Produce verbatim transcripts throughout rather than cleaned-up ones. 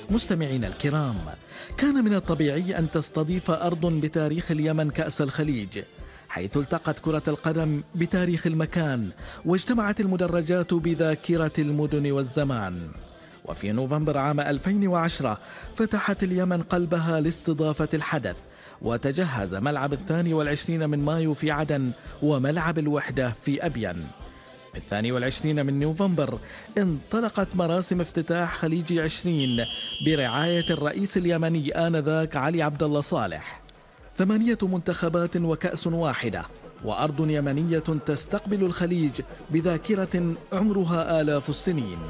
مستمعينا الكرام، كان من الطبيعي أن تستضيف أرض بتاريخ اليمن كأس الخليج، حيث التقت كرة القدم بتاريخ المكان، واجتمعت المدرجات بذاكرة المدن والزمان. وفي نوفمبر عام ألفين وعشرة فتحت اليمن قلبها لاستضافة الحدث، وتجهز ملعب الثاني والعشرين من مايو في عدن وملعب الوحدة في أبين. في الثاني والعشرين من نوفمبر انطلقت مراسم افتتاح خليج عشرين برعاية الرئيس اليمني آنذاك علي عبد الله صالح. ثمانية منتخبات وكأس واحدة، وأرض يمنية تستقبل الخليج بذاكرة عمرها آلاف السنين.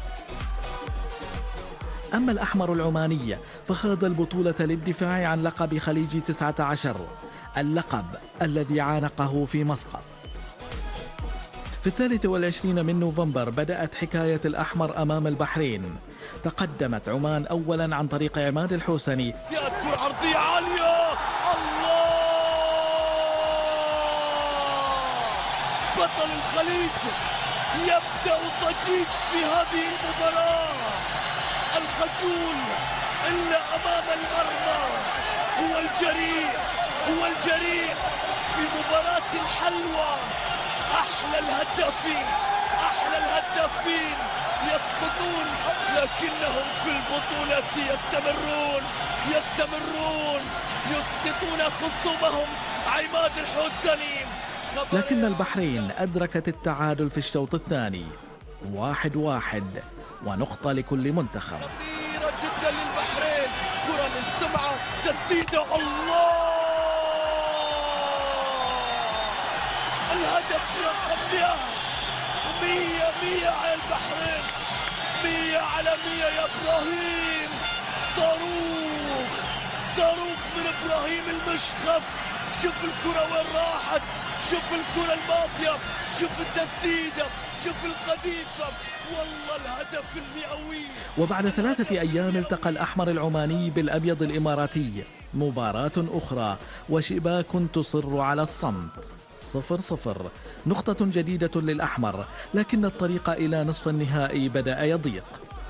أما الأحمر العماني فخاض البطولة للدفاع عن لقب خليج تسعة عشر، اللقب الذي عانقه في مسقط. في الثالث والعشرين من نوفمبر بدأت حكاية الأحمر أمام البحرين. تقدمت عمان أولا عن طريق عماد الحوسني، كرة عرضية عالية، الله! بطل الخليج يبدأ ضجيج في هذه المباراة. الخجول إلا أمام المرمى هو الجريء، هو الجريء في مباراة الحلوى. أحلى الهدافين، أحلى الهدافين يسقطون، لكنهم في البطولة يستمرون يستمرون يسقطون خصومهم. عماد الحوسني. لكن البحرين أدركت التعادل في الشوط الثاني، واحد واحد ونقطة لكل منتخب. خطيرة جدا للبحرين، كرة من سمعة، تسديدة، الله! الهدف رقم مئة، مية مية على البحرين، مية على مية يا إبراهيم. صاروخ صاروخ من إبراهيم المشخف. شوف الكرة وين راحت، شوف الكرة المافيا، شوف التسديدة، شوف القذيفة، والله الهدف المئوي. وبعد ثلاثة أيام التقى الأحمر العماني بالأبيض الإماراتي، مباراة أخرى وشباك تصر على الصمت. صفر صفر، نقطة جديدة للأحمر، لكن الطريق إلى نصف النهائي بدأ يضيق.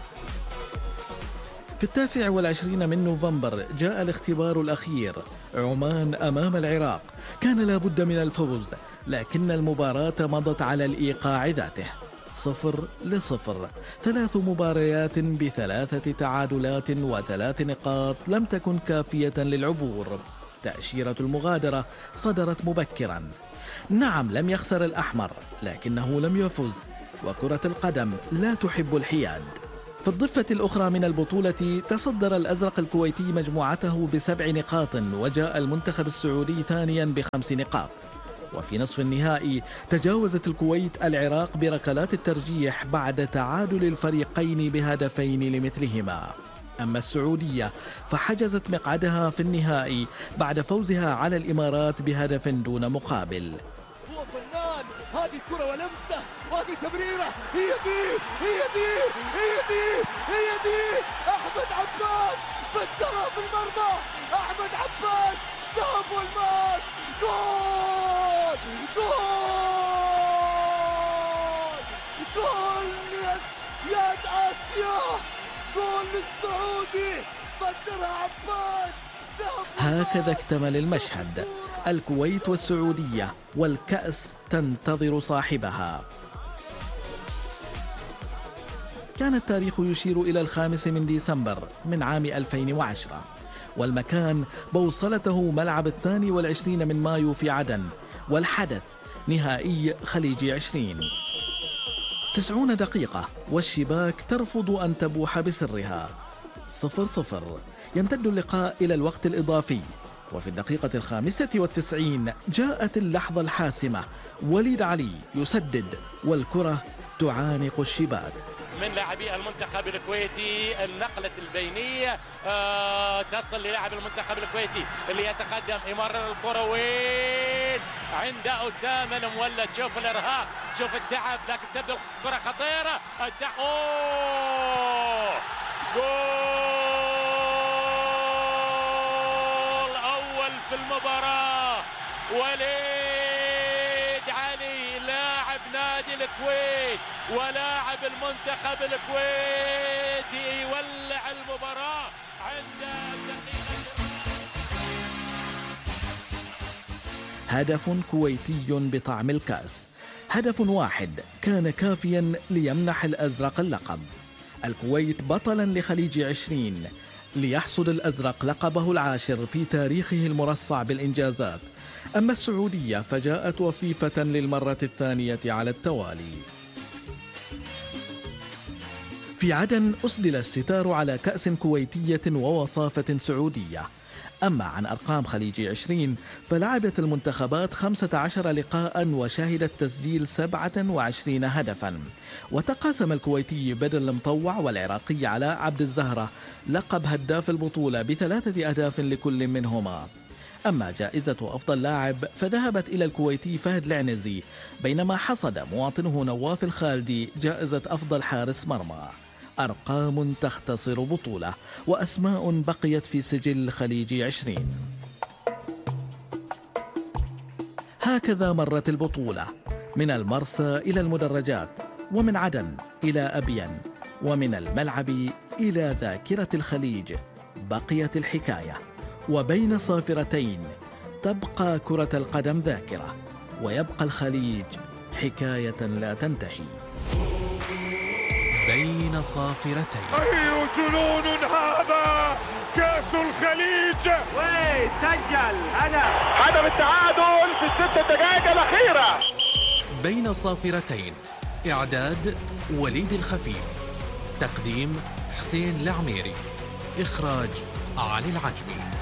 في التاسع والعشرين من نوفمبر جاء الاختبار الأخير، عمان أمام العراق. كان لابد من الفوز، لكن المباراة مضت على الإيقاع ذاته، صفر لصفر. ثلاث مباريات بثلاثة تعادلات وثلاث نقاط لم تكن كافية للعبور. تأشيرة المغادرة صدرت مبكرا. نعم، لم يخسر الأحمر، لكنه لم يفز، وكرة القدم لا تحب الحياد. في الضفة الأخرى من البطولة تصدر الأزرق الكويتي مجموعته بسبع نقاط، وجاء المنتخب السعودي ثانيا بخمس نقاط. وفي نصف النهائي تجاوزت الكويت العراق بركلات الترجيح بعد تعادل الفريقين بهدفين لمثلهما. أما السعودية فحجزت مقعدها في النهائي بعد فوزها على الإمارات بهدف دون مقابل. هو فنان، هذه كرة ولمسة، وهذه تمريرة، هي دي هي دي هي دي هي دي أحمد عباس فجرها في المرمى. أحمد عباس ذهب والماس، جول جول جول يد آسيا، جول للسعودي، فجرها عباس. هكذا اكتمل المشهد، الكويت والسعودية، والكأس تنتظر صاحبها. كان التاريخ يشير إلى الخامس من ديسمبر من عام ألفين وعشرة، والمكان بوصلته ملعب الثاني والعشرين من مايو في عدن، والحدث نهائي خليج عشرين. تسعون دقيقة والشباك ترفض أن تبوح بسرها. صفر صفر، يمتد اللقاء إلى الوقت الإضافي، وفي الدقيقة الخامسة والتسعين جاءت اللحظة الحاسمة. وليد علي يسدد والكرة تعانق الشباك. من لاعبي المنتخب الكويتي النقلة البينية آه تصل للاعب المنتخب الكويتي اللي يتقدم، يمرر الكرة وين عند أسامة المولد. شوف الإرهاق، شوف التعب، لكن تبدو الكرة خطيرة. الدع... أوه جول أول في المباراة. وليد علي لاعب نادي الكويت ولاعب المنتخب الكويتي يولع المباراة. هدف كويتي بطعم الكأس، هدف واحد كان كافيا ليمنح الأزرق اللقب. الكويت بطلا لخليج عشرين، ليحصد الأزرق لقبه العاشر في تاريخه المرصع بالإنجازات. أما السعودية فجاءت وصيفة للمرة الثانية على التوالي. في عدن أسدل الستار على كأس كويتية ووصافة سعودية. أما عن أرقام خليج عشرين فلعبت المنتخبات خمسة عشر لقاء وشهدت تسجيل سبعة وعشرين هدفا، وتقاسم الكويتي بدر المطوع والعراقي علاء عبد الزهرة لقب هداف البطولة بثلاثة أهداف لكل منهما. أما جائزة أفضل لاعب فذهبت إلى الكويتي فهد العنزي، بينما حصد مواطنه نواف الخالدي جائزة أفضل حارس مرمى. أرقام تختصر بطولة وأسماء بقيت في سجل خليج عشرين. هكذا مرت البطولة، من المرسى إلى المدرجات، ومن عدن إلى أبين، ومن الملعب إلى ذاكرة الخليج. بقيت الحكاية، وبين صافرتين تبقى كرة القدم ذاكرة، ويبقى الخليج حكاية لا تنتهي. بين صافرتين. أي جنون هذا! كأس الخليج! وين سجل هدف هدف التعادل في الست دقائق الأخيرة. بين صافرتين، إعداد وليد الخفيف، تقديم حسين العميري، إخراج علي العجمي.